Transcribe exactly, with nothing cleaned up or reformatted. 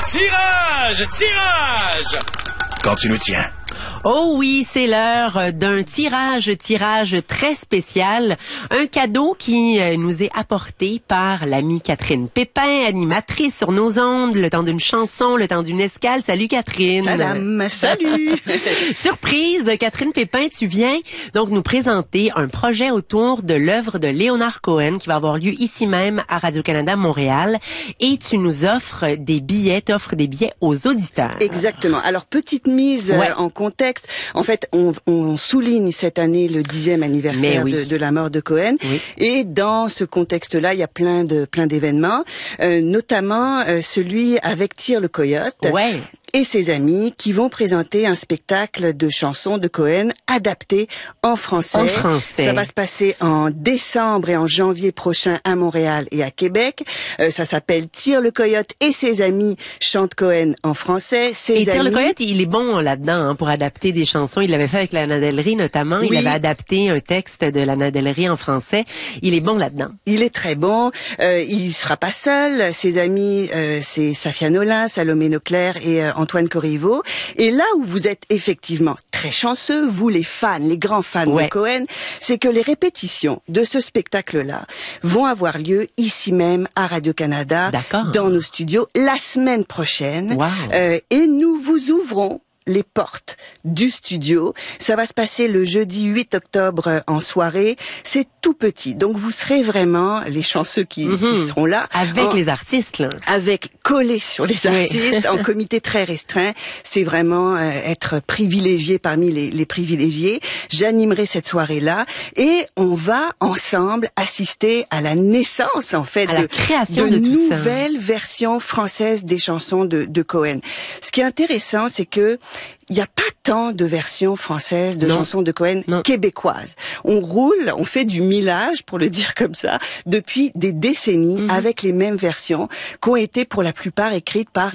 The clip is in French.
Tirage, tirage! Quand tu nous tiens. Oh oui, c'est l'heure d'un tirage, tirage très spécial. Un cadeau qui nous est apporté par l'amie Catherine Pépin, animatrice sur nos ondes, le temps d'une chanson, le temps d'une escale. Salut Catherine. Madame, salut. Surprise, Catherine Pépin, tu viens donc nous présenter un projet autour de l'œuvre de Leonard Cohen qui va avoir lieu ici même à Radio-Canada Montréal. Et tu nous offres des billets, t'offres des billets aux auditeurs. Exactement. Alors, petite mise ouais. euh, en contexte. En fait, on, on souligne cette année le dixième anniversaire oui. de, de la mort de Cohen. Oui. Et dans ce contexte-là, il y a plein de plein d'événements, euh, notamment euh, celui avec Tire le Coyote. Ouais. Et ses amis qui vont présenter un spectacle de chansons de Cohen adapté en français. En français. Ça va se passer en décembre et en janvier prochain à Montréal et à Québec. Euh, ça s'appelle Tire le Coyote et ses amis chantent Cohen en français. Ses et Tire amis... le Coyote, il est bon là-dedans hein, pour adapter des chansons. Il l'avait fait avec Lana Del Rey notamment. Oui. Il avait adapté un texte de Lana Del Rey en français. Il est bon là-dedans. Il est très bon. Euh, il sera pas seul. Ses amis, euh, c'est Safia Nolin, Salomé Noclair et euh, Antoine Corriveau. Et là où vous êtes effectivement très chanceux, vous les fans, les grands fans ouais. de Cohen, c'est que les répétitions de ce spectacle-là vont avoir lieu ici même à Radio-Canada, dans nos studios, la semaine prochaine. Wow. Euh, et nous vous ouvrons les portes du studio. Ça va se passer le jeudi huit octobre en soirée. C'est tout petit. Donc vous serez vraiment les chanceux qui, mm-hmm. qui seront là. Avec en, les artistes, là. Avec collés sur les artistes, oui. en comité très restreint. C'est vraiment euh, être privilégié parmi les, les privilégiés. J'animerai cette soirée-là et on va ensemble assister à la naissance, en fait, à de, la création de, de tout nouvelles ça. versions françaises des chansons de, de Cohen. Ce qui est intéressant, c'est que il n'y a pas tant de versions françaises de non. chansons de Cohen non. québécoises. On roule, on fait du millage, pour le dire comme ça, depuis des décennies mmh. avec les mêmes versions qui ont été pour la plupart écrites par